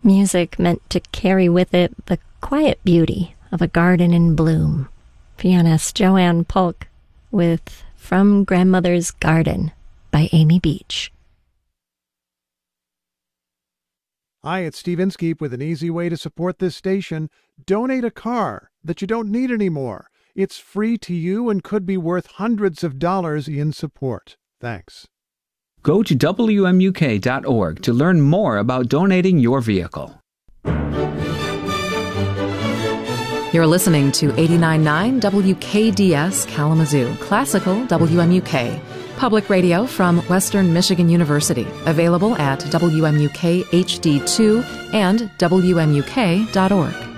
Music meant to carry with it the quiet beauty of a garden in bloom. Pianist Joanne Polk with From Grandmother's Garden by Amy Beach. Hi, it's Steve Inskeep with an easy way to support this station. Donate a car that you don't need anymore. It's free to you and could be worth hundreds of dollars in support. Thanks. Go to WMUK.org to learn more about donating your vehicle. You're listening to 89.9 WKDS Kalamazoo, Classical WMUK. Public radio from Western Michigan University. Available at WMUK HD2 and WMUK.org.